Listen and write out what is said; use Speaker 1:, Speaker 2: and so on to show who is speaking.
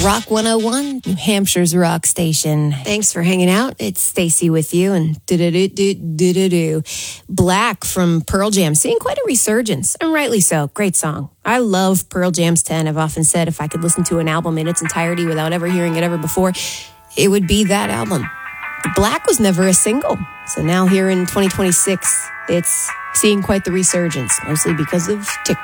Speaker 1: Rock 101, New Hampshire's rock station. Thanks for hanging out. It's Stacy with you and do-do-do-do-do-do-do. Black from Pearl Jam, seeing quite a resurgence, and rightly so. Great song. I love Pearl Jam's 10. I've often said if I could listen to an album in its entirety without ever hearing it ever before, it would be that album. Black was never a single. So now here in 2026, it's seeing quite the resurgence, mostly because of TikTok.